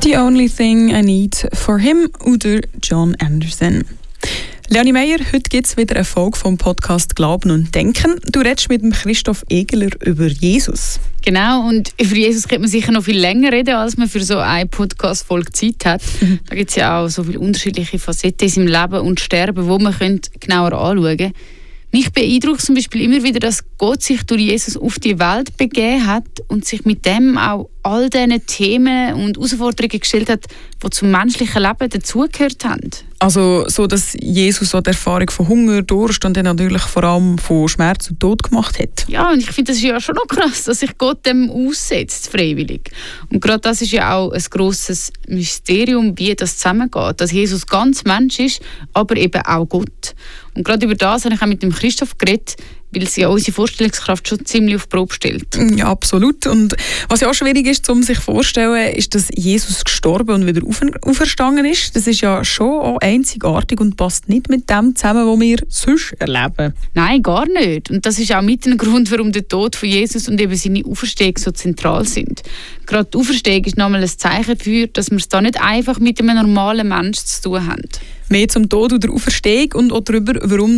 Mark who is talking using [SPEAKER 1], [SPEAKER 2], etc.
[SPEAKER 1] «The Only Thing I Need for Him» oder John Anderson. Leonie Meyer, heute gibt es wieder eine Folge vom Podcast «Glauben und Denken». Du redest mit dem Christoph Egeler über Jesus.
[SPEAKER 2] Genau, und über Jesus könnte man sicher noch viel länger reden, als man für so eine Podcast-Folge Zeit hat. Da gibt es ja auch so viele unterschiedliche Facetten in seinem Leben und Sterben, die man genauer anschauen könnte. Mich beeindruckt zum Beispiel immer wieder, dass Gott sich durch Jesus auf die Welt begeben hat und sich mit dem auch all diesen Themen und Herausforderungen gestellt hat, die zum menschlichen Leben dazugehört haben.
[SPEAKER 1] Also so, dass Jesus so die Erfahrung von Hunger, Durst und dann natürlich vor allem von Schmerz und Tod gemacht hat.
[SPEAKER 2] Ja, und ich finde, das ist ja schon noch krass, dass sich Gott dem aussetzt, freiwillig. Und gerade das ist ja auch ein grosses Mysterium, wie das zusammengeht. Dass Jesus ganz Mensch ist, aber eben auch Gott. Und gerade über das habe ich auch mit dem Christoph geredet, weil sie ja unsere Vorstellungskraft schon ziemlich auf die Probe stellt.
[SPEAKER 1] Ja, absolut. Und was ja auch schwierig ist, um sich vorzustellen, ist, dass Jesus gestorben und wieder auferstanden ist. Das ist ja schon auch einzigartig und passt nicht mit dem zusammen, was wir sonst erleben.
[SPEAKER 2] Nein, gar nicht. Und das ist auch mit ein Grund, warum der Tod von Jesus und eben seine Auferstehung so zentral sind. Gerade die Auferstehung ist nochmal ein Zeichen dafür, dass wir es da nicht einfach mit einem normalen Menschen zu tun haben.
[SPEAKER 1] Mehr zum Tod oder Auferstehung und auch darüber, warum